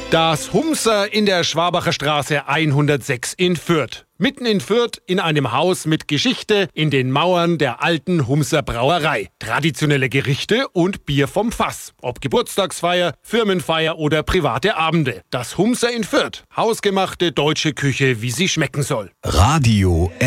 Das Humser in der Schwabacher Straße 106 in Fürth. Mitten in Fürth in einem Haus mit Geschichte in den Mauern der alten Humser Brauerei. Traditionelle Gerichte und Bier vom Fass. Ob Geburtstagsfeier, Firmenfeier oder private Abende. Das Humser in Fürth. Hausgemachte deutsche Küche, wie sie schmecken soll. Radio